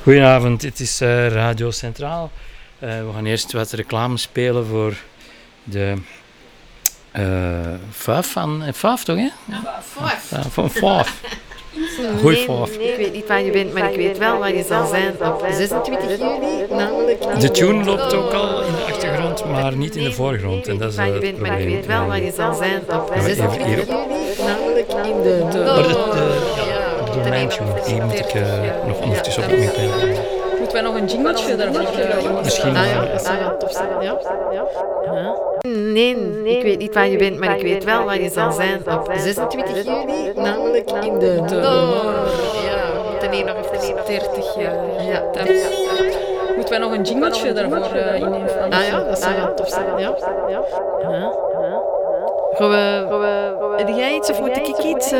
Goedenavond, dit is Radio Centraal. We gaan eerst wat reclame spelen voor de Fuif van Fuif, toch? Hè? Van Fuif. Goeie Fuif. Ik weet niet waar je bent, maar ik weet wel waar je zal zijn op 26 juli. Namelijk de tune loopt ook al in de achtergrond, maar niet in de voorgrond. En dat is het probleem. Maar ik weet wel waar je zal zijn op 26 juli. Namelijk in de... De domeintune, die moet ik nog ondertussen op mijn pen. Moeten wij nog een jingletje daarvoor? Misschien. Dat zou wel tof zijn, ja. Nee, ik weet niet waar je bent, maar ik weet wel waar je zal zijn op 26 juli. Namelijk in de... Ten hier nog even 30 jaar. Ja. Moeten wij nog een jingletje daarvoor innemen? Dat zou wel tof zijn, ja. Heb jij iets of moet ik iets?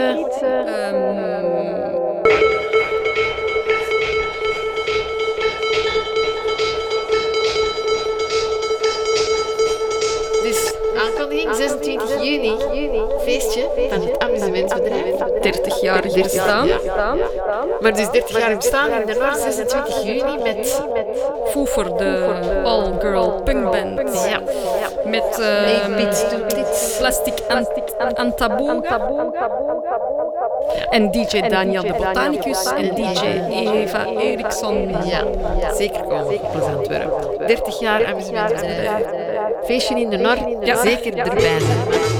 Dus aankondiging 26 juni, feestje van het amusementsbedrijf. 30-jarig bestaan. Maar dus 30 jaar bestaan in de Noord, 26 juni met... Foefer, de all-girl punkband. Ja. Met Plastic Antaboga. En DJ Daniel de Botanicus en DJ Eva Eriksson. Ja, zeker komen op Antwerpen. 30 jaar amusementsbedrijf. Feestje in de Noord, zeker erbij zijn.